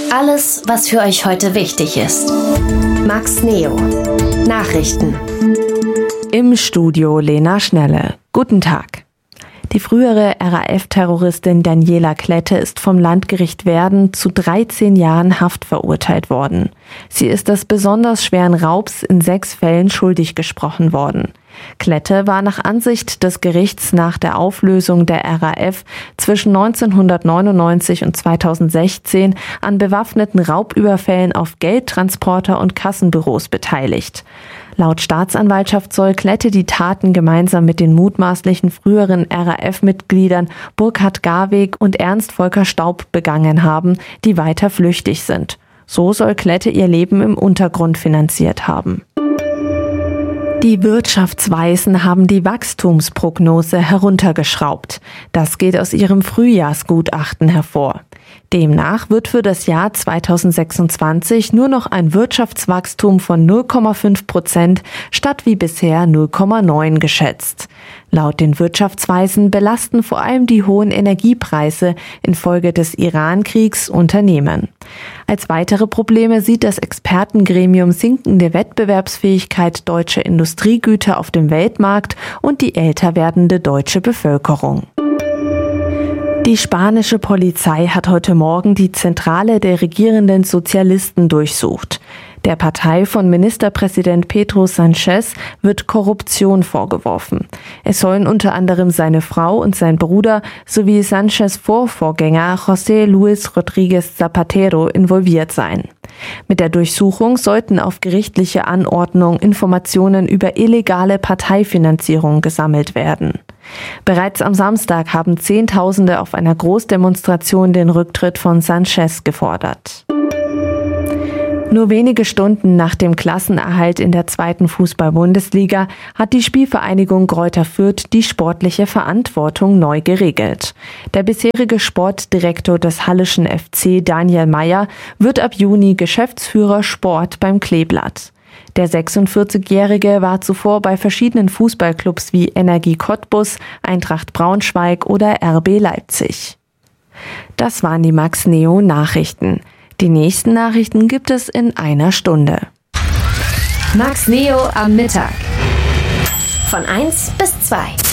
Alles, was für euch heute wichtig ist. Max Neo. Nachrichten. Im Studio Lena Schnelle. Guten Tag. Die frühere RAF-Terroristin Daniela Klette ist vom Landgericht Werden zu 13 Jahren Haft verurteilt worden. Sie ist des besonders schweren Raubs in 6 Fällen schuldig gesprochen worden. Klette war nach Ansicht des Gerichts nach der Auflösung der RAF zwischen 1999 und 2016 an bewaffneten Raubüberfällen auf Geldtransporter und Kassenbüros beteiligt. Laut Staatsanwaltschaft soll Klette die Taten gemeinsam mit den mutmaßlichen früheren RAF-Mitgliedern Burkhard Garweg und Ernst Volker Staub begangen haben, die weiter flüchtig sind. So soll Klette ihr Leben im Untergrund finanziert haben. Die Wirtschaftsweisen haben die Wachstumsprognose heruntergeschraubt. Das geht aus ihrem Frühjahrsgutachten hervor. Demnach wird für das Jahr 2026 nur noch ein Wirtschaftswachstum von 0,5% statt wie bisher 0,9 geschätzt. Laut den Wirtschaftsweisen belasten vor allem die hohen Energiepreise infolge des Iran-Kriegs Unternehmen. Als weitere Probleme sieht das Expertengremium sinkende Wettbewerbsfähigkeit deutscher Industriegüter auf dem Weltmarkt und die älter werdende deutsche Bevölkerung. Die spanische Polizei hat heute Morgen die Zentrale der regierenden Sozialisten durchsucht. Der Partei von Ministerpräsident Pedro Sánchez wird Korruption vorgeworfen. Es sollen unter anderem seine Frau und sein Bruder sowie Sánchez Vorvorgänger José Luis Rodríguez Zapatero involviert sein. Mit der Durchsuchung sollten auf gerichtliche Anordnung Informationen über illegale Parteifinanzierung gesammelt werden. Bereits am Samstag haben Zehntausende auf einer Großdemonstration den Rücktritt von Sánchez gefordert. Nur wenige Stunden nach dem Klassenerhalt in der 2. Fußball-Bundesliga hat die Spielvereinigung Greuther Fürth die sportliche Verantwortung neu geregelt. Der bisherige Sportdirektor des Halleschen FC, Daniel Meyer, wird ab Juni Geschäftsführer Sport beim Kleeblatt. Der 46-Jährige war zuvor bei verschiedenen Fußballclubs wie Energie Cottbus, Eintracht Braunschweig oder RB Leipzig. Das waren die Max Neo Nachrichten. Die nächsten Nachrichten gibt es in einer Stunde. Max Neo am Mittag. Von 1 bis 2.